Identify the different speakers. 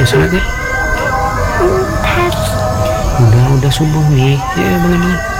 Speaker 1: udah sholat ya?
Speaker 2: Bentar.
Speaker 1: Udah subuh nih. Ya bangun bangun.